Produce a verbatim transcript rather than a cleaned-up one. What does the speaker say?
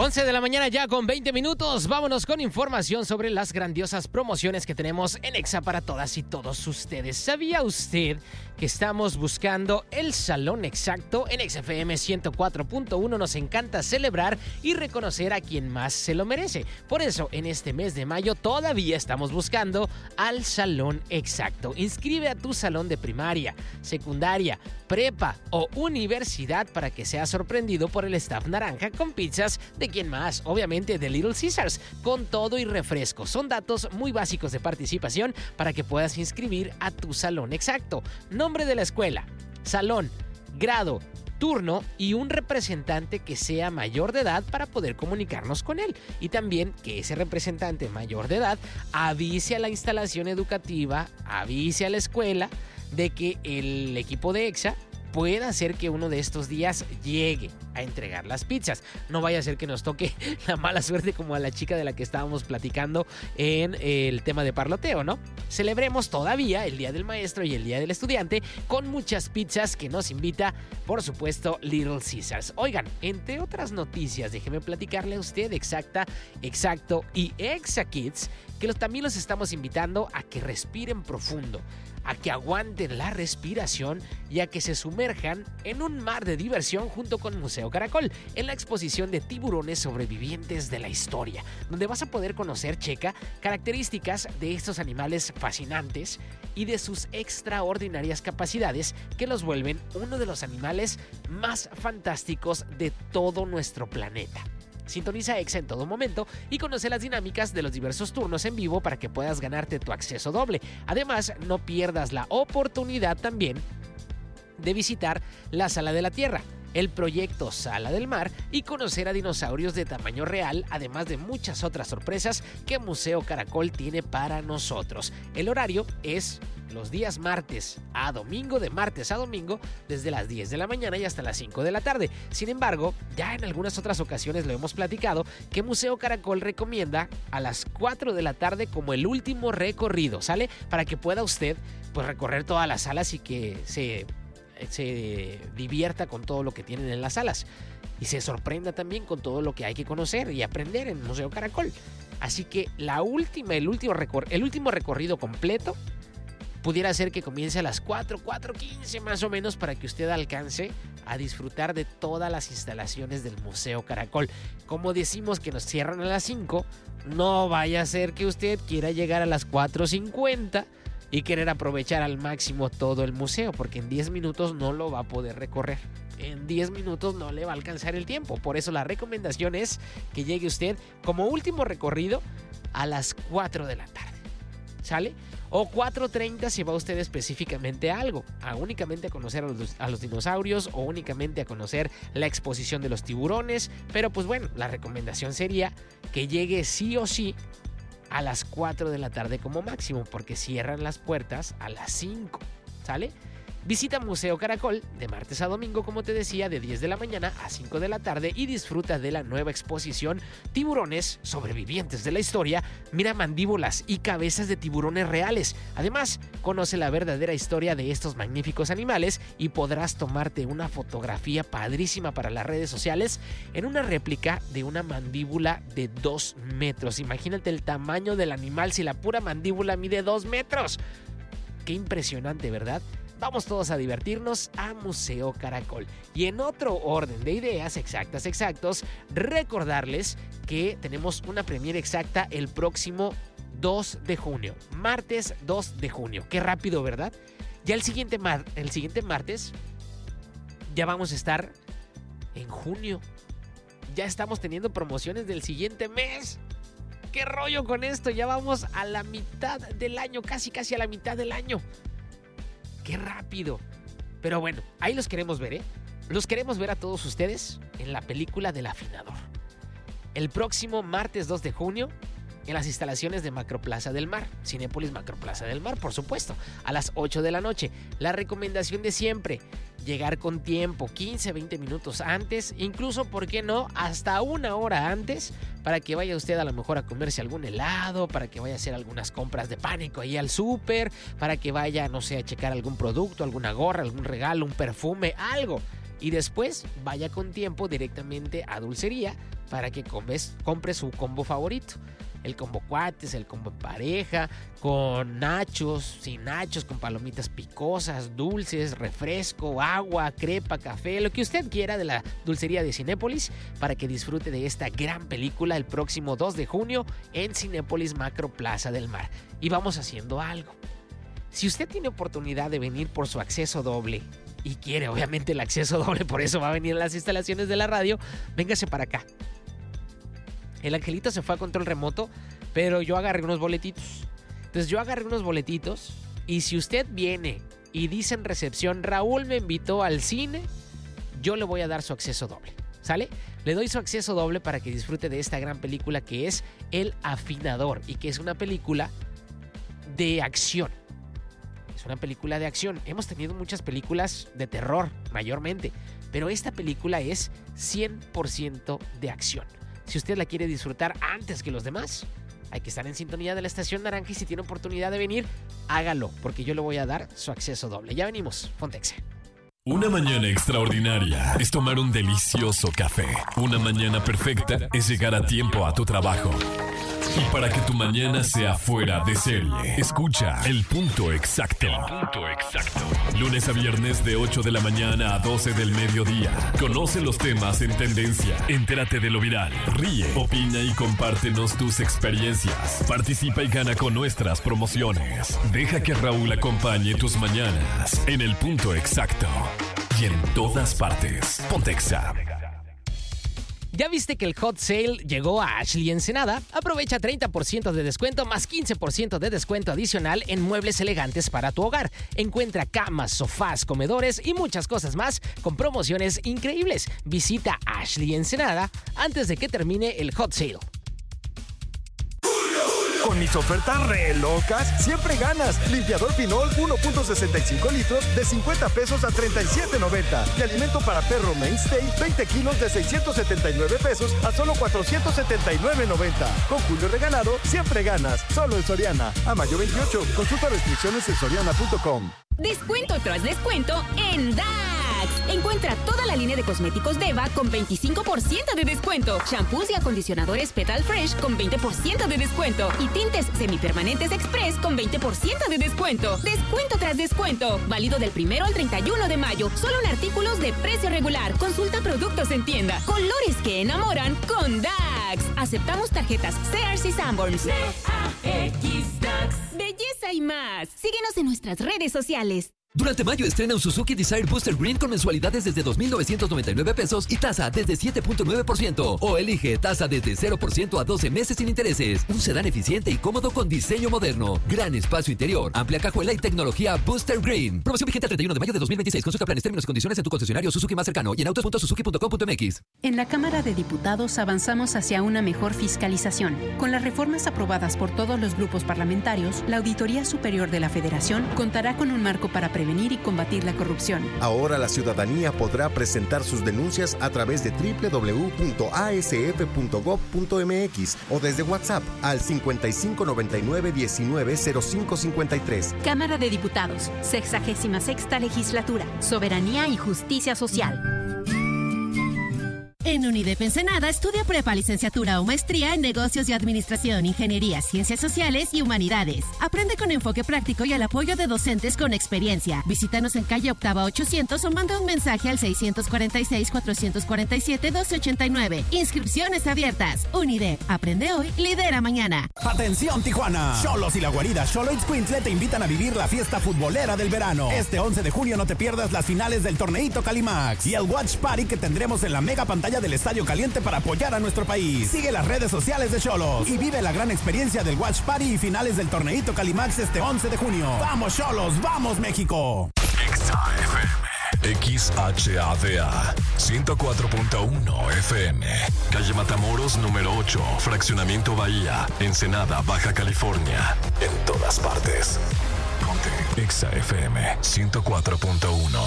once de la mañana ya con veinte minutos. Vámonos con información sobre las grandiosas promociones que tenemos en Exa para todas y todos ustedes. ¿Sabía usted que estamos buscando el salón exacto? En Exa F M ciento cuatro punto uno nos encanta celebrar y reconocer a quien más se lo merece. Por eso, en este mes de mayo todavía estamos buscando al salón exacto. Inscribe a tu salón de primaria, secundaria, prepa o universidad para que seas sorprendido por el staff naranja con pizzas de quien más, obviamente de Little Caesars, con todo y refresco. Son datos muy básicos de participación para que puedas inscribir a tu salón exacto. Nombre de la escuela, salón, grado, turno y un representante que sea mayor de edad para poder comunicarnos con él. Y también que ese representante mayor de edad avise a la instalación educativa, avise a la escuela de que el equipo de Exa pueda hacer que uno de estos días llegue a entregar las pizzas. No vaya a ser que nos toque la mala suerte como a la chica de la que estábamos platicando en el tema de parloteo, ¿no? Celebremos todavía el Día del Maestro y el Día del Estudiante con muchas pizzas que nos invita, por supuesto, Little Caesars. Oigan, entre otras noticias, déjeme platicarle a usted exacta, exacto y Exa Kids que los, también los estamos invitando a que respiren profundo, a que aguanten la respiración y a que se sumerjan en un mar de diversión junto con Museo Caracol en la exposición de tiburones sobrevivientes de la historia, donde vas a poder conocer, checa, características de estos animales fascinantes y de sus extraordinarias capacidades que los vuelven uno de los animales más fantásticos de todo nuestro planeta. Sintoniza Exa en todo momento y conoce las dinámicas de los diversos turnos en vivo para que puedas ganarte tu acceso doble. Además, no pierdas la oportunidad también de visitar la Sala de la Tierra, el proyecto Sala del Mar y conocer a dinosaurios de tamaño real, además de muchas otras sorpresas que Museo Caracol tiene para nosotros. El horario es los días martes a domingo, de martes a domingo, desde las diez de la mañana y hasta las cinco de la tarde. Sin embargo, ya en algunas otras ocasiones lo hemos platicado, que Museo Caracol recomienda a las cuatro de la tarde como el último recorrido, ¿sale? Para que pueda usted pues recorrer todas las salas y que se... se divierta con todo lo que tienen en las salas y se sorprenda también con todo lo que hay que conocer y aprender en Museo Caracol. Así que la última, el último, recor- el último recorrido completo pudiera ser que comience a las cuatro, cuatro quince más o menos para que usted alcance a disfrutar de todas las instalaciones del Museo Caracol. Como decimos que nos cierran a las cinco, no vaya a ser que usted quiera llegar a las cuatro cincuenta y querer aprovechar al máximo todo el museo, porque en diez minutos no lo va a poder recorrer. En diez minutos no le va a alcanzar el tiempo. Por eso la recomendación es que llegue usted como último recorrido a las cuatro de la tarde. ¿Sale? O cuatro treinta si va usted específicamente a algo, a únicamente a conocer a los, a los dinosaurios o únicamente a conocer la exposición de los tiburones. Pero pues bueno, la recomendación sería que llegue sí o sí a las cuatro de la tarde como máximo, porque cierran las puertas a las cinco, ¿sale? Visita Museo Caracol de martes a domingo, como te decía, de diez de la mañana a cinco de la tarde y disfruta de la nueva exposición Tiburones sobrevivientes de la historia. Mira mandíbulas y cabezas de tiburones reales. Además, conoce la verdadera historia de estos magníficos animales y podrás tomarte una fotografía padrísima para las redes sociales en una réplica de una mandíbula de dos metros. Imagínate el tamaño del animal si la pura mandíbula mide dos metros. Qué impresionante, ¿verdad? Vamos todos a divertirnos a Museo Caracol. Y en otro orden de ideas exactas, exactos, recordarles que tenemos una premiere exacta el próximo dos de junio. Martes dos de junio. Qué rápido, ¿verdad? Ya el siguiente, mar- el siguiente martes ya vamos a estar en junio. Ya estamos teniendo promociones del siguiente mes. ¿Qué rollo con esto? Ya vamos a la mitad del año, casi casi a la mitad del año. ¡Qué rápido! Pero bueno, ahí los queremos ver, ¿eh? Los queremos ver a todos ustedes en la película del afinador. El próximo martes dos de junio, en las instalaciones de Macroplaza del Mar, Cinépolis Macroplaza del Mar, por supuesto, a las ocho de la noche. La recomendación de siempre, llegar con tiempo, quince, veinte minutos antes, incluso, ¿por qué no?, hasta una hora antes, para que vaya usted a lo mejor a comerse algún helado, para que vaya a hacer algunas compras de pánico ahí al súper, para que vaya, no sé, a checar algún producto, alguna gorra, algún regalo, un perfume, algo. y después vaya con tiempo directamente a dulcería para que comes, compre su combo favorito. El combo cuates, el combo en pareja, con nachos, sin nachos, con palomitas picosas, dulces, refresco, agua, crepa, café, lo que usted quiera de la dulcería de Cinépolis para que disfrute de esta gran película el próximo dos de junio en Cinépolis Macro Plaza del Mar. Y vamos haciendo algo. Si usted tiene oportunidad de venir por su acceso doble y quiere obviamente el acceso doble, por eso va a venir a las instalaciones de la radio, véngase para acá. El Angelito se fue a control remoto, pero yo agarré unos boletitos. Entonces yo agarré unos boletitos y si usted viene y dice en recepción, Raúl me invitó al cine, yo le voy a dar su acceso doble, ¿sale? Le doy su acceso doble para que disfrute de esta gran película que es El Afinador y que es una película de acción. Es una película de acción. Hemos tenido muchas películas de terror, mayormente, pero esta película es cien por ciento de acción. Si usted la quiere disfrutar antes que los demás, hay que estar en sintonía de la Estación Naranja y si tiene oportunidad de venir, hágalo, porque yo le voy a dar su acceso doble. Ya venimos, Fontexa. Una mañana extraordinaria es tomar un delicioso café. Una mañana perfecta es llegar a tiempo a tu trabajo. Y para que tu mañana sea fuera de serie, escucha El Punto Exacto. El Punto Exacto. Lunes a viernes de ocho de la mañana a doce del mediodía. Conoce los temas en tendencia. Entérate de lo viral. Ríe, opina y compártenos tus experiencias. Participa y gana con nuestras promociones. Deja que Raúl acompañe tus mañanas en El Punto Exacto. Y en todas partes. Pontexa. ¿Ya viste que el Hot Sale llegó a Ashley Ensenada? Aprovecha treinta por ciento de descuento más quince por ciento de descuento adicional en muebles elegantes para tu hogar. Encuentra camas, sofás, comedores y muchas cosas más con promociones increíbles. Visita Ashley Ensenada antes de que termine el Hot Sale. Con mis ofertas re locas, siempre ganas. Limpiador Pinol uno punto sesenta y cinco litros de cincuenta pesos a treinta y siete noventa. Y alimento para perro Mainstay veinte kilos de seiscientos setenta y nueve pesos a solo cuatrocientos setenta y nueve noventa. Con Julio regalado, siempre ganas. Solo en Soriana. A mayo veintiocho. Consulta restricciones en soriana punto com. Descuento tras descuento en Dax. Encuentra toda la línea de cosméticos Deva con veinticinco por ciento de descuento. Shampoos y acondicionadores Petal Fresh con veinte por ciento de descuento. Y tintes semipermanentes Express con veinte por ciento de descuento. Descuento tras descuento. Válido del primero al treinta y uno de mayo. Solo en artículos de precio regular. Consulta productos en tienda. Colores que enamoran con Dax. Aceptamos tarjetas Sears y Sanborns. D A X Dax. Belleza y más. Síguenos en nuestras redes sociales. Durante mayo estrena un Suzuki Desire Booster Green con mensualidades desde dos mil novecientos noventa y nueve pesos y tasa desde siete punto nueve por ciento. O elige tasa desde cero por ciento a doce meses sin intereses. Un sedán eficiente y cómodo con diseño moderno. Gran espacio interior, amplia cajuela y tecnología Booster Green. Promoción vigente al treinta y uno de mayo de dos mil veintiséis. Consulta planes, términos y condiciones en tu concesionario Suzuki más cercano y en autos punto suzuki punto com punto m x. En la Cámara de Diputados avanzamos hacia una mejor fiscalización. Con las reformas aprobadas por todos los grupos parlamentarios, la Auditoría Superior de la Federación contará con un marco para prevenir y combatir la corrupción. Ahora la ciudadanía podrá presentar sus denuncias a través de doble u doble u doble u punto a s f punto gob punto m x o desde WhatsApp al cincuenta y cinco noventa y nueve diecinueve cero cinco cincuenta y tres. Cámara de Diputados, sexagésima sexta legislatura, soberanía y justicia social. En UNIDEP Ensenada estudia prepa, licenciatura o maestría en negocios y administración, ingeniería, ciencias sociales y humanidades. Aprende con enfoque práctico y el apoyo de docentes con experiencia. Visítanos en calle Octava ochocientos o manda un mensaje al seiscientos cuarenta y seis, cuatrocientos cuarenta y siete, doce ochenta y nueve. Inscripciones abiertas. UNIDEP. Aprende hoy, lidera mañana. Atención Tijuana. Xolos y la guarida Xolo Itzcuintle te invitan a vivir la fiesta futbolera del verano. Este once de junio no te pierdas las finales del torneito Calimax y el Watch Party que tendremos en la mega pantalla del Estadio Caliente para apoyar a nuestro país. Sigue las redes sociales de Xolos y vive la gran experiencia del Watch Party y finales del torneito Calimax este once de junio. ¡Vamos Xolos! ¡Vamos México! X F M, X H A D A, ciento cuatro punto uno F M, calle Matamoros número ocho, Fraccionamiento Bahía, Ensenada, Baja California. En todas partes. Ponte X F M ciento cuatro punto uno.